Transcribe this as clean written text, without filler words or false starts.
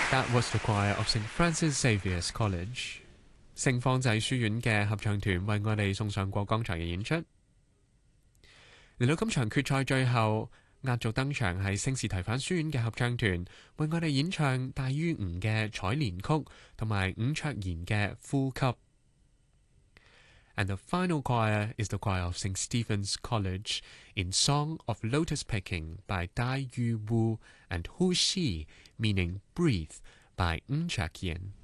That was the choir of St. Francis Xavier's College。聖方濟書院嘅合唱團為我哋送上過剛才嘅演出。嚟到今場決賽最後，壓軸登場係聖士提反書院嘅合唱團，為我哋演唱戴於吾嘅采蓮曲同埋伍卓賢嘅呼吸。And the final choir is the choir of St. Stephen's College in Song of Lotus Picking by Dai Yu Wu and Hu Xi, meaning breathe, by Ng Chak Yin.